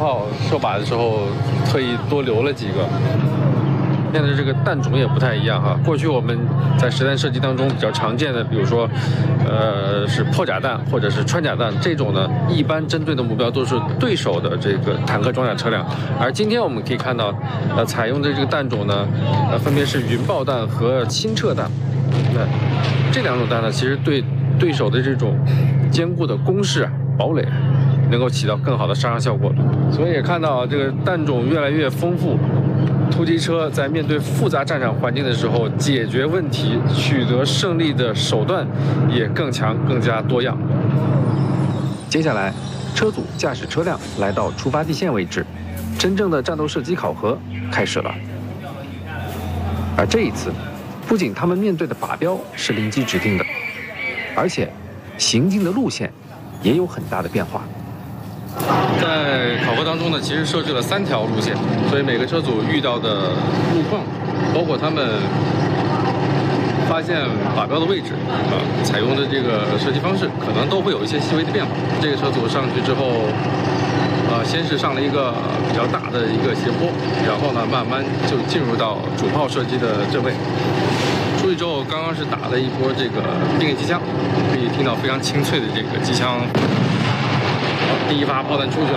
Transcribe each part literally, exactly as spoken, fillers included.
炮射靶的时候特意多留了几个。现在这个弹种也不太一样哈。过去我们在实弹射击当中比较常见的，比如说，呃，是破甲弹或者是穿甲弹这种呢，一般针对的目标都是对手的这个坦克装甲车辆。而今天我们可以看到，呃，采用的这个弹种呢，呃，分别是云爆弹和轻撤弹。那这两种弹呢，其实对对手的这种坚固的工事啊、堡垒，能够起到更好的杀伤效果。所以也看到这个弹种越来越丰富。突击车在面对复杂战场环境的时候，解决问题、取得胜利的手段也更强、更加多样。接下来，车组驾驶车辆来到出发地线位置，真正的战斗射击考核开始了。而这一次，不仅他们面对的靶标是临机指定的，而且行进的路线也有很大的变化。在考核当中呢，其实设置了三条路线，所以每个车组遇到的路况，包括他们发现靶标的位置啊，采用的这个射击方式，可能都会有一些细微的变化。这个车组上去之后，呃，先是上了一个比较大的一个斜坡，然后呢，慢慢就进入到主炮射击的阵位。出去之后，刚刚是打了一波这个定位机枪，可以听到非常清脆的这个机枪。第一发炮弹出去了，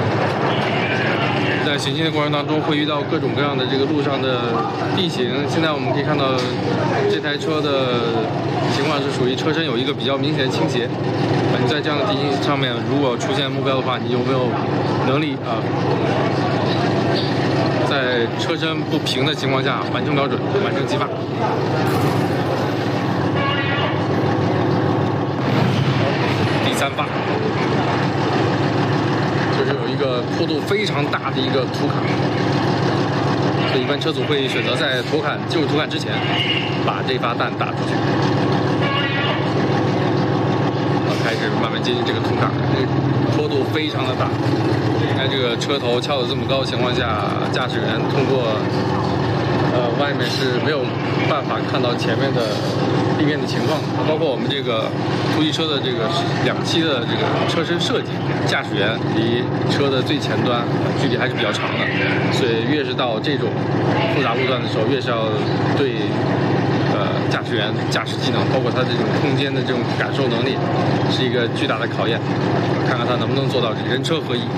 在行进的过程当中会遇到各种各样的这个路上的地形。现在我们可以看到这台车的情况是属于车身有一个比较明显的倾斜。啊，你在这样的地形上面，如果出现目标的话，你有没有能力啊，在车身不平的情况下完成瞄准，完成击发？第三发。就是有一个坡度非常大的一个土坎，所以一般车组会选择在土坎进入土坎之前，把这发弹打出去。开始慢慢接近这个土坎，这个坡度非常的大。在这个车头翘得这么高的情况下，驾驶员通过呃外面是没有办法看到前面的地面的情况，包括我们这个突击车的这个两栖的这个车身设计，驾驶员离车的最前端距离还是比较长的，所以越是到这种复杂路段的时候，越是要对呃驾驶员驾驶技能，包括他这种空间的这种感受能力，是一个巨大的考验，看看他能不能做到这个人车合一。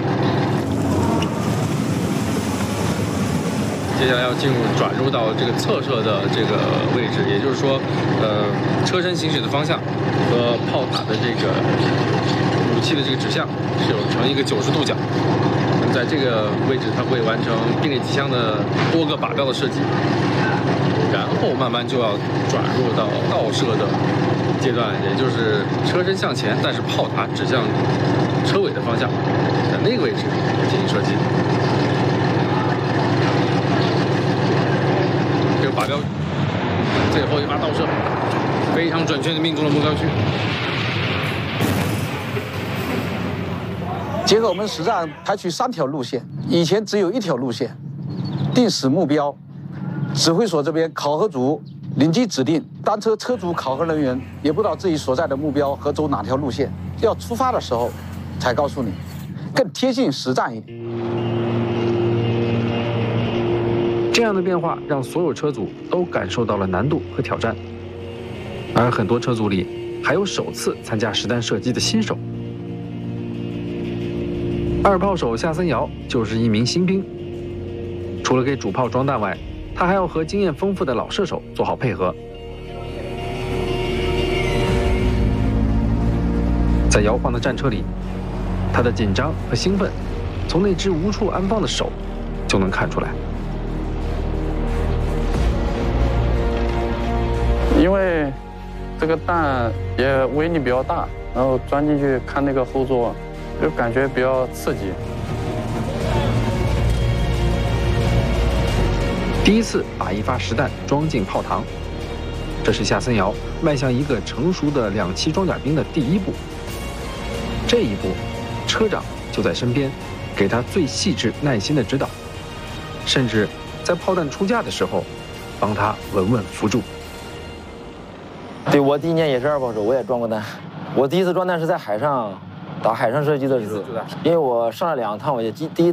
接下来要进入转入到这个侧射的这个位置，也就是说，呃，车身行驶的方向和炮塔的这个武器的这个指向是有成一个九十度角。那么在这个位置，它会完成并列机枪的多个靶标的射击，然后慢慢就要转入到倒射的阶段，也就是车身向前，但是炮塔指向车尾的方向，在那个位置进行射击。靶标最后一发倒射，非常准确地命中了目标区。 结合我们实战采取三条路线，以前只有一条路线，定死目标，指挥所这边考核组临机指定，单车车主考核人员也不知道自己所在的目标和走哪条路线，要出发的时候才告诉你，更贴近实战一点。 这样的变化让所有车组都感受到了难度和挑战，而很多车组里还有首次参加实弹射击的新手。二炮手夏森瑶就是一名新兵，除了给主炮装弹外，他还要和经验丰富的老射手做好配合。在摇晃的战车里，他的紧张和兴奋，从那只无处安放的手就能看出来。 因为这个弹也威力比较大，然后钻进去看那个后座，就感觉比较刺激。 第一次把一发实弹装进炮膛，这是夏森瑶迈向一个成熟的两栖装甲兵的第一步。这一步，车长就在身边，给他最细致耐心的指导，甚至在炮弹出架的时候，帮他稳稳扶住。 对，我第一年也是二炮手，我也装过弹。我第一次装弹是在海上打海上射击的时候，因为我上了两趟，我也第第一。